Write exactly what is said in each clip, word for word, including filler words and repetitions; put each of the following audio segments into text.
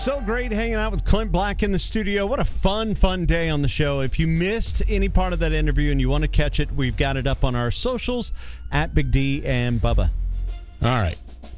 So great hanging out with Clint Black in the studio. What a fun, fun day on the show. If you missed any part of that interview and you want to catch it, we've got it up on our socials at Big D and Bubba. All right.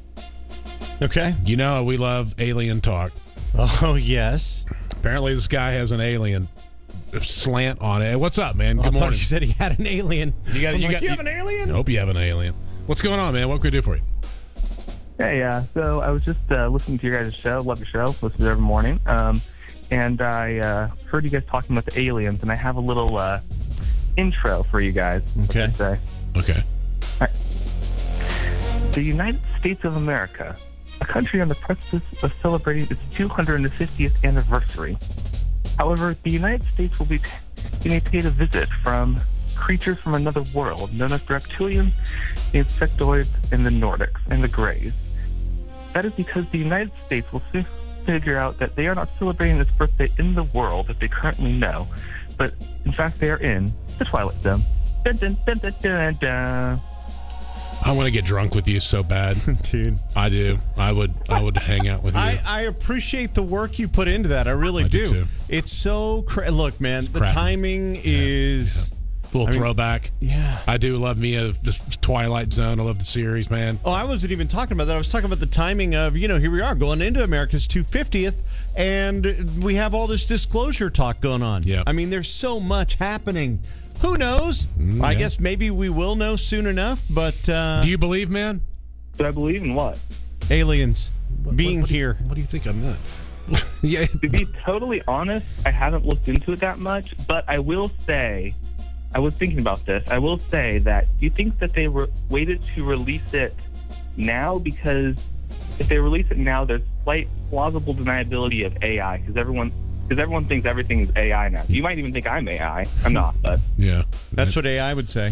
Okay. You know we love alien talk. Oh, yes. Apparently this guy has an alien slant on it. What's up, man? Good oh, I morning. thought you said he had an alien. You got, I'm you, like, got, you you have an alien? I hope you have an alien. What's going on, man? What can we do for you? Hey, uh, so I was just uh, listening to your guys' show. Love your show. Listen to it every morning. Um, and I uh, heard you guys talking about the aliens, and I have a little uh, intro for you guys. Okay. Say. Okay. All right. The United States of America, a country on the precipice of celebrating its two hundred fiftieth anniversary. However, the United States will be being paid a visit from creatures from another world known as reptilians, the insectoids, and the Nordics, and the Greys. That is because the United States will soon figure out that they are not celebrating its birthday in the world that they currently know, but in fact they are in the Twilight Zone. Dun, dun, dun, dun, dun, dun. I want to get drunk with you so bad. Dude. I do. I would I would hang out with you. I, I appreciate the work you put into that. I really I do. do too. It's so... Cra- Look, man, the Crap. timing is... Yeah. Little I mean, throwback. Yeah. I do love me a the Twilight Zone. I love the series, man. Oh, I wasn't even talking about that. I was talking about the timing of, you know, here we are going into America's two hundred fiftieth, and we have all this disclosure talk going on. Yeah. I mean, there's so much happening. Who knows? Mm, I yeah. guess maybe we will know soon enough, but uh, Do you believe, man? Do I believe in what? aliens What- being what, what do you- here. what do you think I'm not? Yeah. To be totally honest, I haven't looked into it that much, but I will say, I was thinking about this. I will say that, do you think that they were waited to release it now? Because if they release it now, there's slight plausible deniability of A I, because everyone, because everyone thinks everything is A I now. You might even think I'm A I. I'm not, but Yeah. That's what A I would say.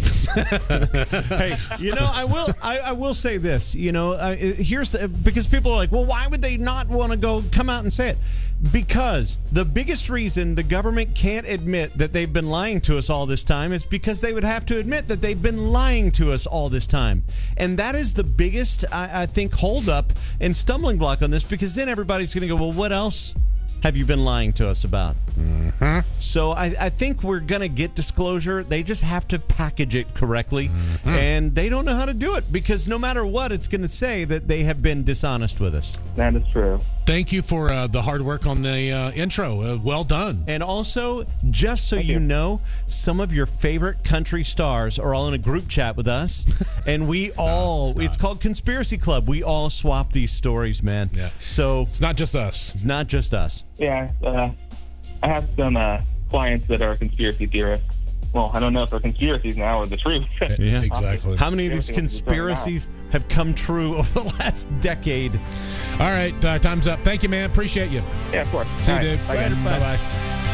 Hey, you know, I will. I, I will say this. You know, uh, here's because people are like, well, why would they not want to go come out and say it? Because the biggest reason the government can't admit that they've been lying to us all this time is because they would have to admit that they've been lying to us all this time, and that is the biggest, I, I think, holdup and stumbling block on this. Because then everybody's going to go, well, what else have you been lying to us about? Mm-hmm. So I, I think we're going to get disclosure. They just have to package it correctly. Mm-hmm. And they don't know how to do it because no matter what, it's going to say that they have been dishonest with us. that is true. Thank you for uh, the hard work on the uh, intro. Uh, well done. And also, just so Thank you you. know, some of your favorite country stars are all in a group chat with us. And we all, stop. it's called Conspiracy Club. We all swap these stories, man. Yeah. So It's not just us. it's not just us. Yeah, uh, I have some uh, clients that are conspiracy theorists. Well, I don't know if they're conspiracies now or the truth. Yeah. Exactly. How many of these Everything was just thrown out. conspiracies have come true over the last decade? All right. Uh, time's up. Thank you, man. Appreciate you. Yeah, of course. See All you, right. dude. Bye, guys. Bye-bye.